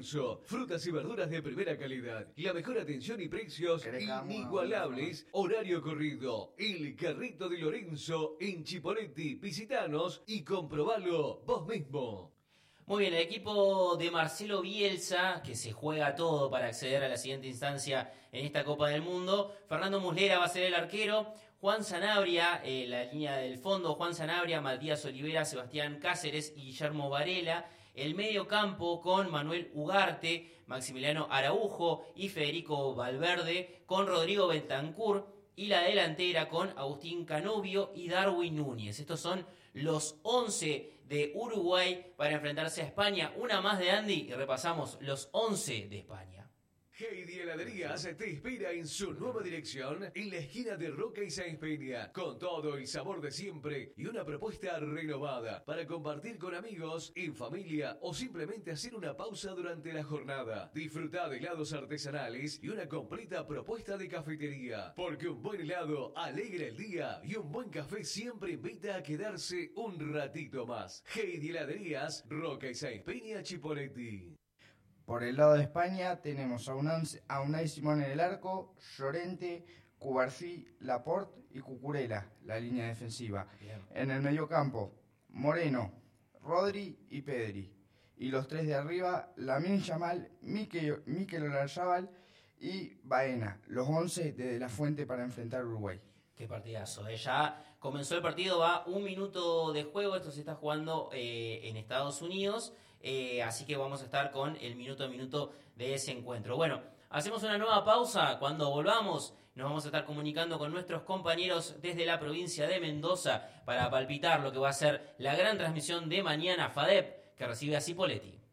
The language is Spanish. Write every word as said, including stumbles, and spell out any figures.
Lorenzo. Frutas y verduras de primera calidad. La mejor atención y precios inigualables. Horario corrido. El Carrito de Lorenzo en Chipoleti. Visitanos y comprobalo vos mismo. Muy bien, el equipo de Marcelo Bielsa, que se juega todo para acceder a la siguiente instancia en esta Copa del Mundo. Fernando Muslera va a ser el arquero. Juan Sanabria, eh, la línea del fondo, Juan Sanabria, Matías Olivera, Sebastián Cáceres y Guillermo Varela. El medio campo con Manuel Ugarte, Maximiliano Araujo y Federico Valverde, con Rodrigo Bentancur. Y la delantera con Agustín Canovio y Darwin Núñez. Estos son los once de Uruguay para enfrentarse a España. Una más de Andy y repasamos los once de España. Heidi Heladerías te espera en su nueva dirección en la esquina de Roca y Sáenz Peña, con todo el sabor de siempre y una propuesta renovada para compartir con amigos, en familia o simplemente hacer una pausa durante la jornada. Disfruta de helados artesanales y una completa propuesta de cafetería, porque un buen helado alegra el día y un buen café siempre invita a quedarse un ratito más. Heidi Heladerías, Roca y Sáenz Peña, Chipoleti. Por el lado de España tenemos a, Unai, a Unai Simón en el arco, Llorente, Cubarsí, Laporte y Cucurella, la línea defensiva. Bien. En el mediocampo, Moreno, Rodri y Pedri. Y los tres de arriba, Lamine Yamal, Mikel, Mikel Oyarzabal y Baena, los once de De La Fuente para enfrentar a Uruguay. Qué partidazo, ¿eh? Ya comenzó el partido, va un minuto de juego, esto se está jugando eh, en Estados Unidos. Eh, así que vamos a estar con el minuto a minuto de ese encuentro. Bueno, hacemos una nueva pausa. Cuando volvamos nos vamos a estar comunicando con nuestros compañeros desde la provincia de Mendoza para palpitar lo que va a ser la gran transmisión de mañana FADEP, que recibe a Cipolletti.